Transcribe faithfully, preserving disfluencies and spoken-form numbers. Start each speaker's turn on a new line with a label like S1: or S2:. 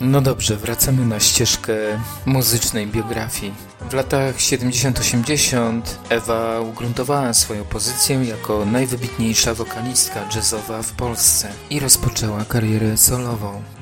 S1: No dobrze, wracamy na ścieżkę muzycznej biografii. W latach siedemdziesiątych osiemdziesiątych Ewa ugruntowała swoją pozycję jako najwybitniejsza wokalistka jazzowa w Polsce i rozpoczęła karierę solową.